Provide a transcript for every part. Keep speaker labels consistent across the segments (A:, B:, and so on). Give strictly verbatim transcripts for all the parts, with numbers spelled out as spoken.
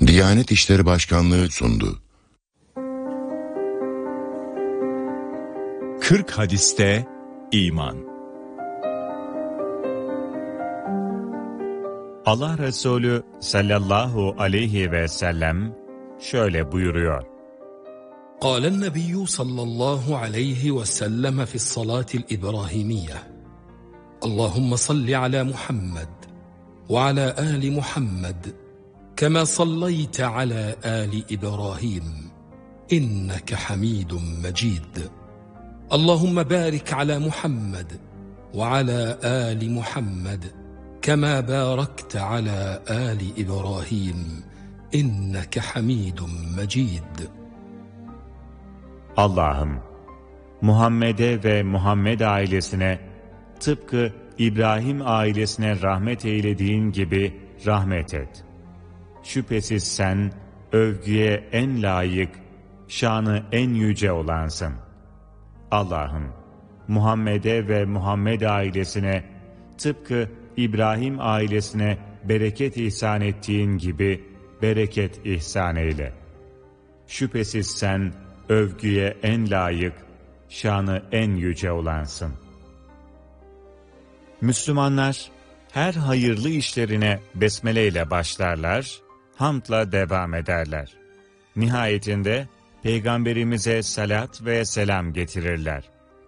A: Diyanet İşleri Başkanlığı sundu.
B: kırk hadiste iman. Allah Resulü sallallahu aleyhi ve sellem şöyle buyuruyor.
C: قال النبي صلى الله عليه وسلم في الصلاة الإبراهيمية اللهم صل على محمد وعلى آل محمد كما صليت على آل إبراهيم إنك حميد مجيد اللهم بارك على محمد وعلى آل محمد كما باركت على آل إبراهيم إنك حميد مجيد.
B: Allah'ım, Muhammed'e ve Muhammed ailesine tıpkı İbrahim ailesine rahmet eylediğin gibi rahmet et. Şüphesiz sen övgüye en layık, şanı en yüce olansın. Allah'ım, Muhammed'e ve Muhammed ailesine tıpkı İbrahim ailesine bereket ihsan ettiğin gibi bereket ihsan eyle. Şüphesiz sen övgüye en layık, şanı en yüce olansın. Müslümanlar her hayırlı işlerine besmele ile başlarlar, hamdla devam ederler. Nihayetinde Peygamberimize salat ve selam getirirler.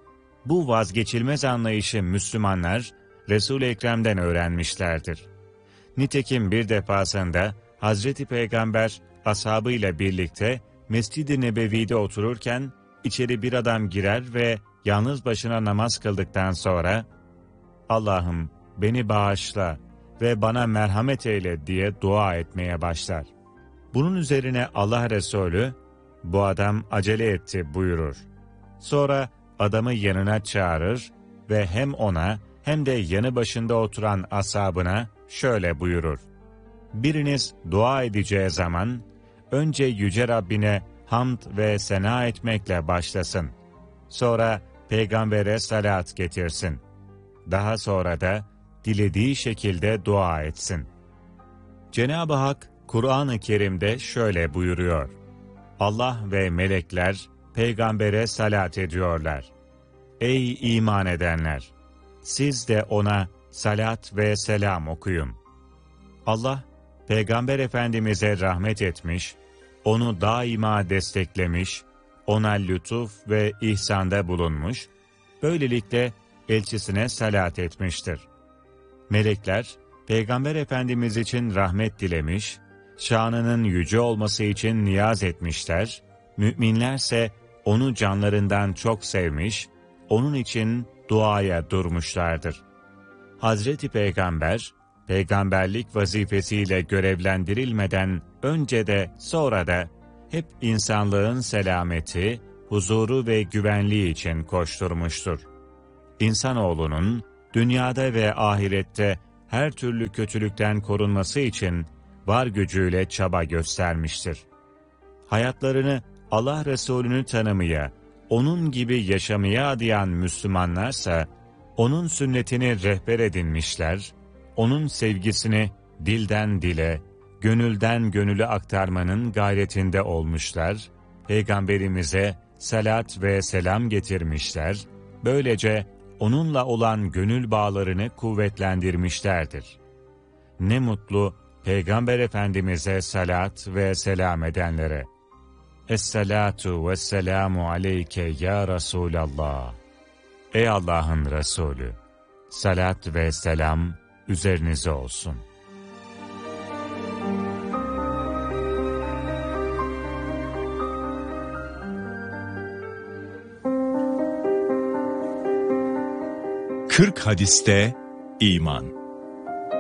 B: Bu vazgeçilmez anlayışı Müslümanlar Resul-i Ekrem'den öğrenmişlerdir. Nitekim bir defasında Hazreti Peygamber ashabıyla birlikte Mescid-i Nebevi'de otururken içeri bir adam girer ve yalnız başına namaz kıldıktan sonra Allah'ım beni bağışla ve bana merhamet eyle diye dua etmeye başlar. Bunun üzerine Allah Resulü bu adam acele etti buyurur. Sonra adamı yanına çağırır ve hem ona hem de yanı başında oturan ashabına şöyle buyurur. Biriniz dua edeceği zaman önce Yüce Rabbine hamd ve sena etmekle başlasın. Sonra Peygamber'e salat getirsin. Daha sonra da dilediği şekilde dua etsin. Cenab-ı Hak Kur'an-ı Kerim'de şöyle buyuruyor. Allah ve melekler Peygamber'e salat ediyorlar. Ey iman edenler! Siz de ona salat ve selam okuyun. Allah, Peygamber Efendimiz'e rahmet etmiş, onu daima desteklemiş, ona lütuf ve ihsanda bulunmuş, böylelikle elçisine salat etmiştir. Melekler, Peygamber Efendimiz için rahmet dilemiş, şanının yüce olması için niyaz etmişler, müminlerse onu canlarından çok sevmiş, onun için duaya durmuşlardır. Hazreti Peygamber, peygamberlik vazifesiyle görevlendirilmeden önce de sonra da hep insanlığın selameti, huzuru ve güvenliği için koşturmuştur. İnsanoğlunun dünyada ve ahirette her türlü kötülükten korunması için var gücüyle çaba göstermiştir. Hayatlarını Allah Resulü'nü tanımaya, onun gibi yaşamaya adayan Müslümanlarsa, onun sünnetini rehber edinmişler, onun sevgisini dilden dile, gönülden gönüle aktarmanın gayretinde olmuşlar, Peygamberimize salat ve selam getirmişler, böylece onunla olan gönül bağlarını kuvvetlendirmişlerdir. Ne mutlu Peygamber Efendimiz'e salat ve selam edenlere. Es-salatu vesselamu aleyke ya Resulallah. Ey Allah'ın Resulü, salat ve selam üzerinize olsun.
D: kırk hadiste iman.